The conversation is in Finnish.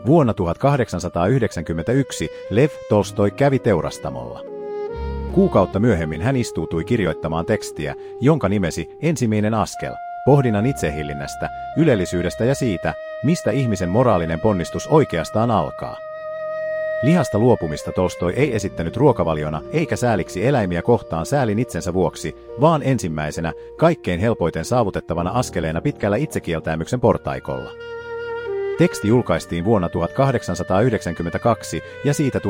Vuonna 1891 Lev Tolstoi kävi teurastamolla. Kuukautta myöhemmin hän istuutui kirjoittamaan tekstiä, jonka nimesi Ensimmäinen askel, pohdinnan itsehillinnästä, ylellisyydestä ja siitä, mistä ihmisen moraalinen ponnistus oikeastaan alkaa. Lihasta luopumista Tolstoi ei esittänyt ruokavaliona eikä sääliksi eläimiä kohtaan säälin itsensä vuoksi, vaan ensimmäisenä, kaikkein helpoiten saavutettavana askeleena pitkällä itsekieltämyksen portaikolla. Teksti julkaistiin vuonna 1892 ja siitä tuli